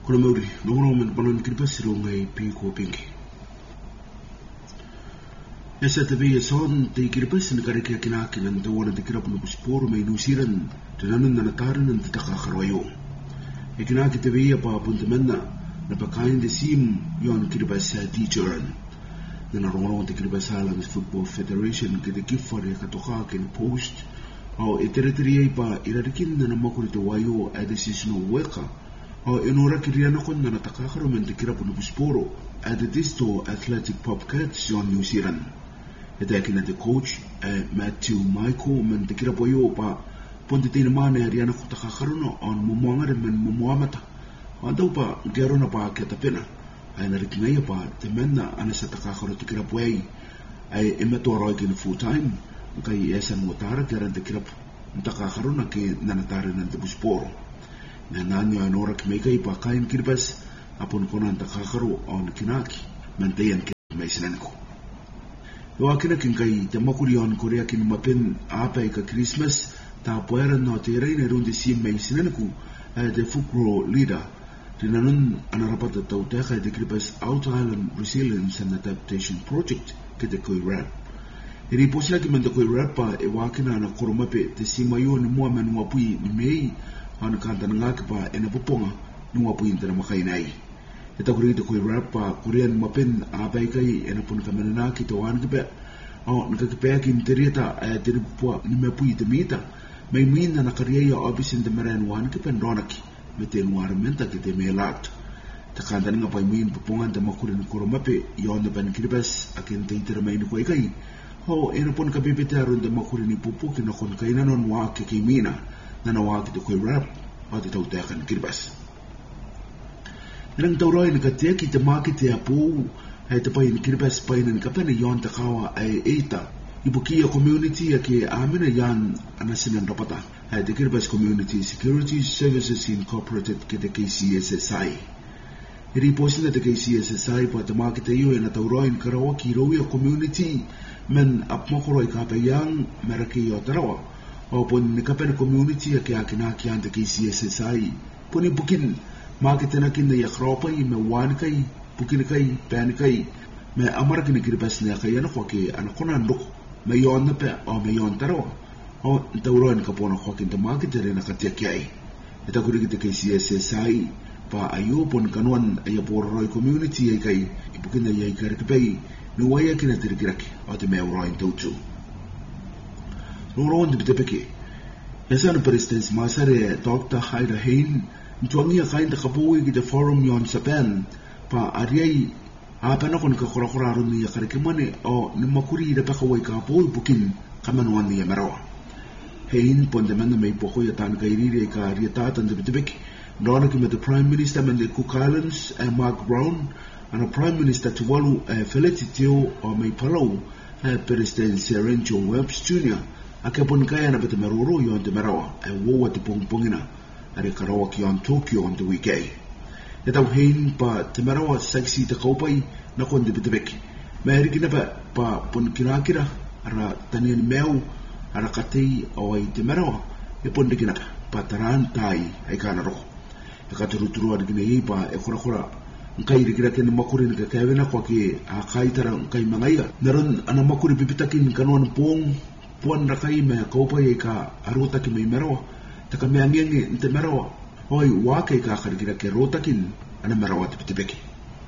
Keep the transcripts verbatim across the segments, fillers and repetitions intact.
Kuna mauri, nongro men balon kiribas rongai pi ko pinki. Esa tabi ya son te kiribas ni kare kia kina kinan te wana te kirap no busporo mai nusiran te nanun na nataran ang te takakarawayo. E kina ki tabi ya pa puntamanna na pakain de sim yon kiribas sa teacheran. Na narongro te kiribas Highlands Football Federation ki te kifar ya katoka kin post au e teritoriai pa irarikin na namakuri te wayo a decisional worker. O inora kiriana kon na natakakaro men te kirapo no busporo at the Disto Athletic Popcats yon New Zealand. Ito yakin te coach uh, Matthew Michael men te kirapo yo pa ponte tina mana ariana ko takakaro no on mumuangare men mumuamata. Andau pa gero na pa kia tapena. Ay narikinaya pa te mena ana sa takakaro te kirapo ay ay imeto aroi kina full time. Kay esan mutara kira te kirapo takakaro na ki nanatari ng te busporo. Na nanyo anora kimeka ipa kain kiribas apon konan takakaro on kinaki mantayan may sinanko. Iwa kinakin kay tamakuri on Korea kin mapin apay ka Christmas ta pueran no te reina rundi si may sinanko ay de fukro leader tinanun anarapat at tauteka ay de kiribas Out Island Resilience and Adaptation Project kete koy rap. Iri po sila kimanda koy rap pa iwa kina na koromape te si mayo ni mua manuapui ni May ano kanta nga pa ena poponga nung apuinta na makainay. Ito kuri ito ko'y rap pa Korean mapin abay kay ena pun kamanana kitawan kipa o nakakipaya kinterieta ay tinipupua ni mapuita mita may min na nakariya obisin de maranwan kipa ndonaki mete environmenta kite melat. Takanta nga pa min popongan da makurin koromape yon na ban kiribas akin taitira may nukoy kay o ena pun kabibitaron da makurin ipupukin na kon kainanon wake kay mina na nawag ito ko'y rap o ito tautakan kiribas. Nang tauroy na katiya kita makiti apo ay tapayin kiribas painan kapan na yon takawa ay eita. Ibukiya community ya ki amin na yan anasinan rapata ay the Kiribas Community Security Services Incorporated kita K C S S I. Iriposin na the K C S S I pa tamakita iyo na tauroy na karawa kiroya community men apmakoroy kapayang merakiyo tarawa. O pun ni kapan community ya kaya kinakiyan ta K C S S I pun ibukin makita na kin na yakropay me wan kay bukin kay pen kay me amar kin kiribas na kay ano ko ke ano kunan dok me yon na pe o me yon taro o tauron ka pon ko kin ta makita rin nakatiakay ita ko rin ta K C S S I pa ayo pun kanwan ay porroy community ay kay ibukin na yay karikpay no waya kin na tirkirak o te me roin tautu. Nungron di bitapeke. Yasan President Masare Doctor Haida Hain ntuangia kain takapuwi kita forum yon Japan pa ariay apa na kon kakurakura ron niya karikimane o nimakuri da pakaway kapuwi bukin kamanuan niya marawa. Hain pondaman na may poko yatan kairiri ka ariatatan di bitapeke. Nona kima the Prime Minister man the Cook Islands uh, Mark Brown and the Prime Minister Tuvalu uh, Felicitio o may palaw uh, President Serencio Webs Junior Akapun kaya na bata maruro yon te marawa ay wawa te pongpongina ari karawa ki yon Tokyo on the weekay. Itaw hain pa te marawa sexy te kaupay na kon de bitibek. Mayari kina pa pa pun kinakira ara tanian mew ara katay o ay te marawa ipon de kinaka pa taran tay ay kanaroko. Ikaturuturu adi kina yi pa e kura kura ngkai dikira kina makurin ka kawina kwa ki akay tarang ngkai mangaya. Naron ana makuri bibitakin kanuan pong puan rakai me kaupay ka aruta ki may merawa taka me angiangi nte merawa hoy wake ka karikira ke rotakin ana merawa tipitipeke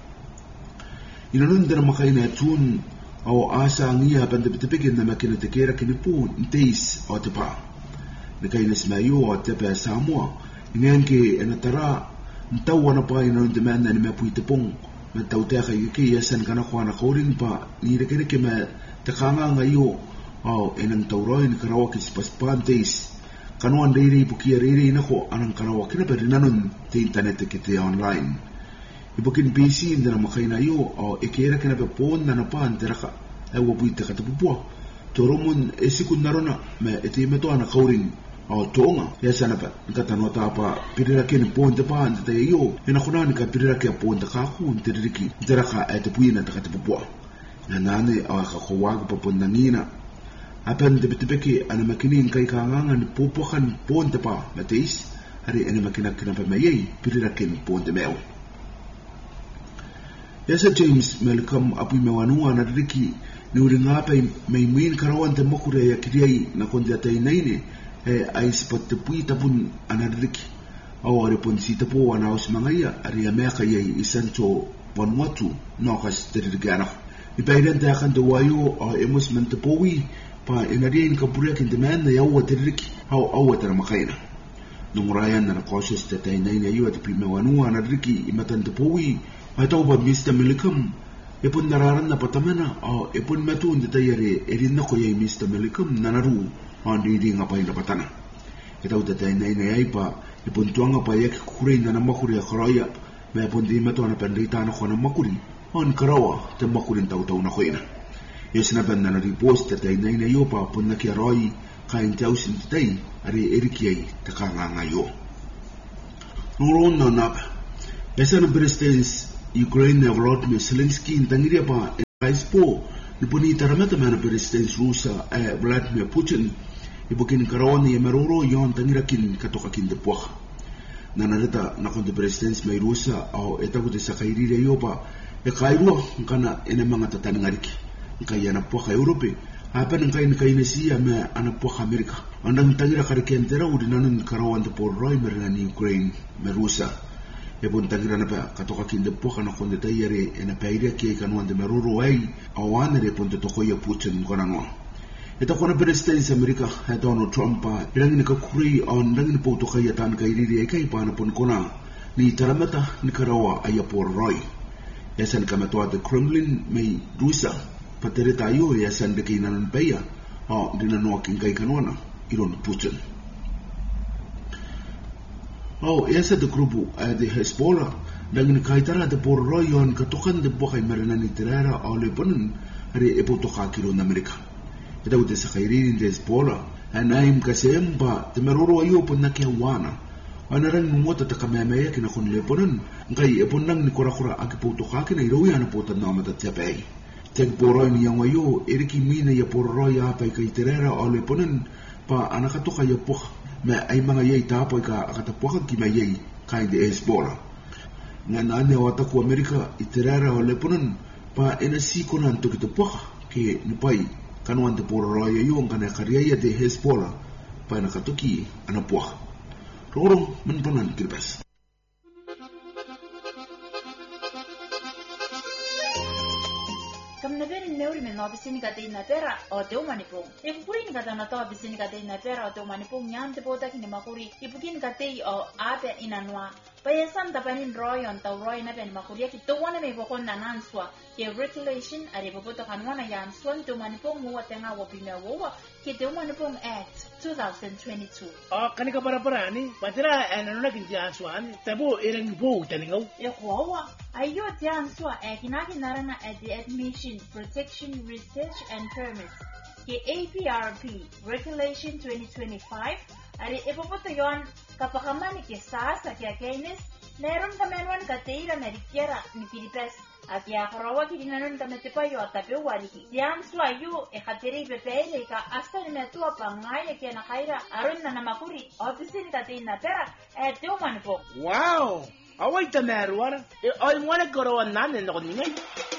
inanun dana makai na tun o asa ngia banda pitipeke na makina tekera kinipu nteis o tepa nakai na smayo o tepa Samoa inganke enatara ntawa na pa inanun demanda ni mapui tepong matauteka yuki yasan kana kwa na kaurin pa nirekene ke me takanga ngayo o enang tauroy ni karawa ki spaspan teis kanuan riri bukia riri nako anang karawa kina perinanon te internet kite online ibukin P C indana makaina yo o ekera kina pe pon na napan teraka ay wabuita katapupua toromun esikun narona me eti meto ana kauring o tonga yasana pa nkatanwa tapa pirira kini pon te pan te yo ena kunani ka pirira ke pon te kaku ntiriki teraka ay tepuina te katapupua nanane o kakawag pa pon nangina apan tibitibiki ana makinin kay kangangan pupukan pon te pa mateis hari ene makina kina pa mayei pirira ken ponte meo. Yasa James Malcolm apu mewanua na riki ni uri ngapa mai muin karawan te mokure ya kiriai na konde atai naine e ai spot te pui tapun ana riki au are pon si tapo ana os mangaya ari ameka yei isancho Vanuatu no kas te rigana. I pairen te akan te wayo a emos men te powi pa enarien ka pure kin demand na yawa te riki au au te makaina. Nungurayan na cautious te tai naine yu te primewanua na riki i matan te powi ai tau ba Mister Malcolm e pun nararan na patamana a e pun metu ndi tayare e rinna ko yei Mister Malcolm nanaru on di di ngapai na patana e tau te tai nei nei pa e pun tuanga pa yek kurei na makuri a khroya me pun di metu na pendita na khona makuri on karawa te makuri tau tau na khoina e sina ben na repost te tai nei nei pa pun na ki roi kain tau sin tai ari erikiai te kanga yo no no na esa na presidents Ukraine Volodymyr Zelensky intangiria pa Expo ipuni taramata mana president Rusia eh, Vladimir Putin ibukin karawani emeroro yon tangira kin katoka kin de poa na nareta na konde president mai Rusia au etaku de sakairire yopa e kairua kana ene manga tatangariki kaya na poa Europe apa nang kain kain sia me ana poa Amerika andang tangira karikentera udinanan karawan de porroi merani Ukraine me Rusia e pun tangira na pa katoka kinde poka na konde tayare e na paire ke kanuan de meruru ai awane re pun te tokoya Putin konango e ta kona president America ha Donald Trump pa irangini ka kuri on rangini po tokaya tan kairiri e kai pa na pun kona ni taramata ni karawa aya por roi yasan kamatoa de Kremlin mai Rusia patere tayo yasan de kinan paya o dinano kin kai kanuana iron Putin. Oh, esa de grupo uh, de Hezbollah dengan kaitara de porroyon katokan de bokai maranani terara au Lebanon hari epo toka kilo na Amerika. Ita ute sa kairin de Hezbollah anaim kasemba de maroro ayo pun na kiawana. Anaran mumota ta kamemaya kina kon Lebanon ngai epo nang ni kora-kora akipo toka kina iroya na po tan namata tiapay. Tek porroy ni yang ayo eriki mina ya porroy apa kai terara au Lebanon pa anakatoka ya poka me ai mga yei tapo ka akatapuakan ki mai yei kai de Hezbollah nga nane wata ku Amerika iterara o Lebanon pa ena siko nan to kitapuaka ke nipai kanuan te pororoya yung kana kariyaya de Hezbollah pa nakatuki anapuaka rorong manpanan kiribas. Kamnabeni neuri men obisini kate na pera o te umanipong. E kukurin kata na to obisini kate na pera o te umanipong nyan te bota kini makuri. Ipukin kate o ape inanwa. Payasan tapanin royon tau roy na pen makuri ki to wana me bokon na nanswa. Ke regulation ari boboto kanwana yan swan te umanipong muwa tenga wapina wowa ki te umanipong Act twenty twenty-two. Oh, kanika para-para ni. Patira ano na kinti aswan. Tabo irang bo taningaw. E kuwa. Ayo tiyan swa e kinakinarana at the Admission, Protection, Research and Permits ke A P R P Regulation twenty twenty-five ari ipopoto yon kapakamani ke sasa kya kainis meron kamenwan kateira na rikiera ni Pilipes at ya karawa ki dinanon kametepayo at tape waliki tiyan swa yu e kateri pepeile ka asta ni metua pangaya kya nakaira aron na namakuri ofisin katei na pera e teuman po. Wow! Away ta meron. E ay mo na karawan nanin ako ningay.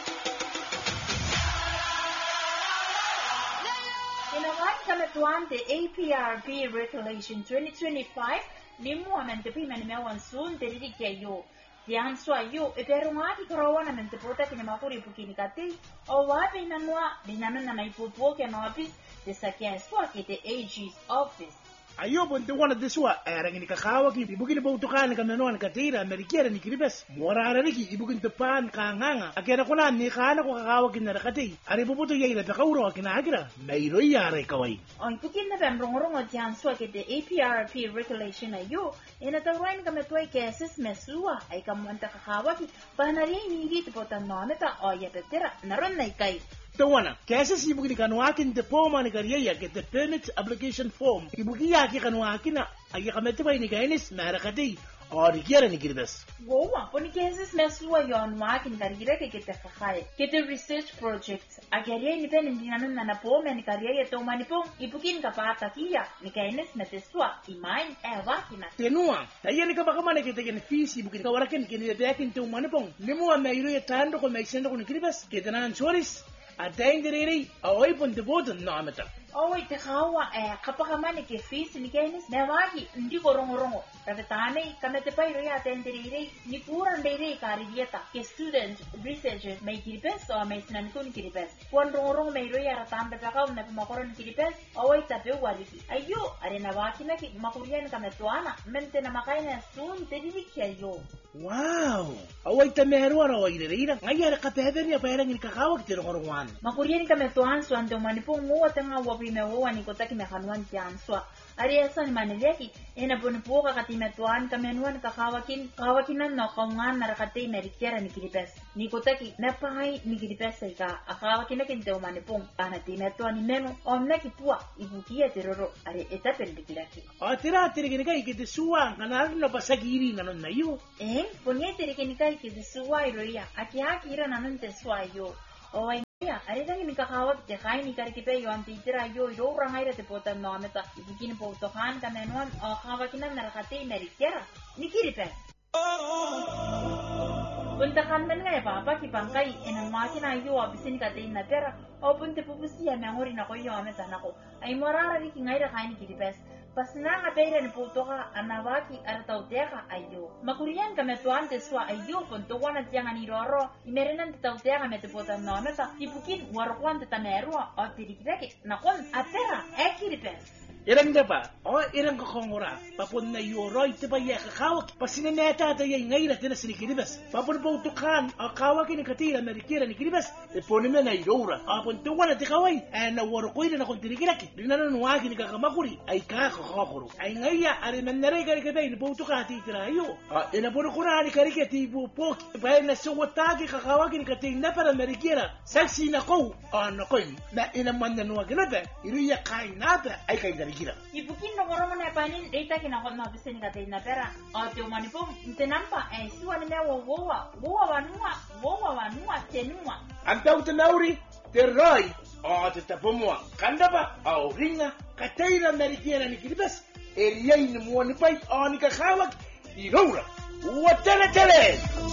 Inawan kametuan de A P R P Regulation twenty twenty-five limu amente pi menemewan sun teriri kayo. Diyan swa yo e pero nga ki karawan amente pota kinamakuri pukini kate o wapi nanwa dinanon na may pupuo kya no office de sakya swa ki de A G's office. Ayo pun te wana deswa erang ni kakawa ki ibukin ba utukan ka menuan katira amerikera ni kiribes morara riki ibukin te pan kanganga akera kuna ni kana ko kakawa kin na kati ari bubuto yai da kauro kina agira meiro yare kawai on pukin na bamrongorong diyan swa ki de A P R P regulation ayo ina tawrain ka metway cases mesua ay kamonta kakawa ki panari ni rit potan nometa o yatera naron na ikay. Tawana, kesa si ibukin kanuakin te poma ni kariyaya ke te permit application form. Ibukin yaki kanuakin na ay kamete pa ini kainis marakati o rikiera ni kiribes. Goa, poni kesis mesua yon makin karigire ke kete kakaya. Kete research project. Ageria ni pen indinanun na napo men karigire to manipong ipukin kapata kia ni kaines metesua imain e wakina. Tenua, tayo ni kabakamane kete ken fisi bukin kawaraken kini dekin to manipong. Limu ameiru ya tando ko meisendo ko ni kiribes. Kete nan choris. Atayin diriri, away pun debotan na amata. Oi te kawa eh kapakamane ke fisi ni kaines na waki ndi korongorongo. Ravetane kamete pai roya atendere ni pura ndere karigeta ke students researchers may kiripes o may sinan kun kiripes. Kuan rongorongo may roya ratambe pakaw na pumakoron kiripes away tape waliki. Ayo are na waki na ki makurian kametuana mente na makaina sun tedirik ayo. Wow, away tameru ara away dirira. Ngayara kapebe ni apayara ni kakawak tiro korongwan. Makurian kametuan so ando manipong mo tanga wabi me wo ani kotaki me kanwan tian so. Ari asa ni manileki ena bonipo ka katimetuan kamenuan kakawakin kawakinan no kaungan narakate merikera ni kiripes. Ni kotaki na pai ni kiripes ka akawakin na kinte umanipong ana timetuan ni meno omna kipua ibukia teroro ari etapel dikiraki. Atira tirigini kai kite suwa kanar no pasagiri nanon nayo. Eh, ponye tirigini kai kite suwa iroya aki akira nanon te suwa yo. Oi ya, ari tadi ni kakawak te kai ni karikipe yo anti tira yo yo orang aire te potan no ameta ibukin potohan kamenuan o kawakinan narakate merikera ni kiripe. Puntakan men nga papa ki bangkay enang makina yo abisin katein na pera o punte pupusi ya mangori na ko yo ameta nako ay morara ni kingaira kai ni kiripes. Pas na nga pera ni putoka anawaki aratauteka ayo. Makurian kametuan te swa ayo puntuan at yang aniroro imerenan te tauteka metepotan no ameta ibukin warokwan te tamerua o tirikireki nakon atera ekiripes. Irang dapa, o irang kakongora, papun na yoroy te baya kakawak, pasinaneta tayo ngayon natin na sinikiribas. Papun po tukan, o kawakin ni katira merikira ni kiribas, te ponime na yorora, apun tuwan at ikaway, ay nawarokoy na nakon tirikiraki, rinanunwagi ni kakamakuri, ay kakakakuro. Ay ngaya, ariman na rin karikabay, ni po tuka titira ayo. Inapuno ko na ni karikati po, bayan na suwatagi kakawakin ni katira na para merikira, saksi na ko, ano ko na inaman na nuwagi na ba, iruya kain na ba, ay kay kira. Ibukin no koro na panin data kinakot na bisin kate na pera. O te manipong tenampa eh suwa ni mewa wowa wowa wanua wowa wanua tenua. Antau tenauri terai o te tapomwa kandaba au ringa kateira merikiana ni kiribas eriai ni muoni pai o ni kakawak irora. Watele tele.